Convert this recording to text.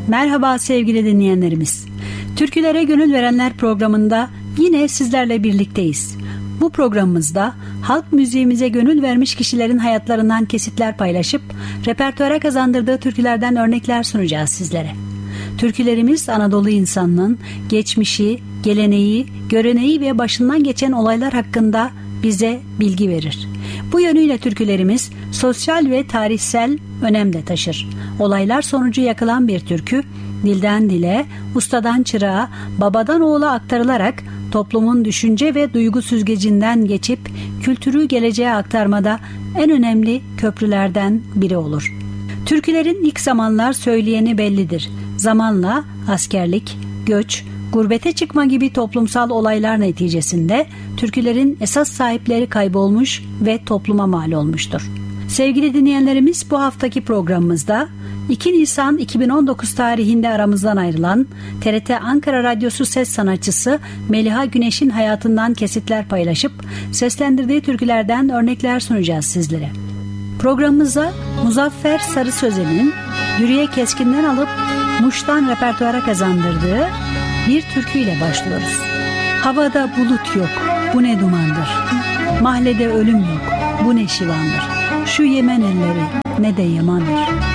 Merhaba sevgili dinleyenlerimiz. Türkülere Gönül Verenler programında yine sizlerle birlikteyiz. Bu programımızda halk müziğimize gönül vermiş kişilerin hayatlarından kesitler paylaşıp repertuara kazandırdığı türkülerden örnekler sunacağız sizlere. Türkülerimiz Anadolu insanının geçmişi, geleneği, göreneği ve başından geçen olaylar hakkında bize bilgi verir. Bu yönüyle türkülerimiz sosyal ve tarihsel önem de taşır. Olaylar sonucu yakılan bir türkü, dilden dile, ustadan çırağa, babadan oğula aktarılarak toplumun düşünce ve duygu süzgecinden geçip kültürü geleceğe aktarmada en önemli köprülerden biri olur. Türkülerin ilk zamanlar söyleyeni bellidir. Zamanla askerlik, göç, gurbete çıkma gibi toplumsal olaylar neticesinde türkülerin esas sahipleri kaybolmuş ve topluma mal olmuştur. Sevgili dinleyenlerimiz, bu haftaki programımızda 2 Nisan 2019 tarihinde aramızdan ayrılan TRT Ankara Radyosu ses sanatçısı Meliha Güneş'in hayatından kesitler paylaşıp seslendirdiği türkülerden örnekler sunacağız sizlere. Programımıza Muzaffer Sarı Sözen'in Dürüye Keskin'den alıp Muş'tan repertuara kazandırdığı bir türküyle başlıyoruz. Havada bulut yok, bu ne dumandır. Mahlede ölüm yok, bu ne şivandır. Şu Yemen elleri ne de yamandır.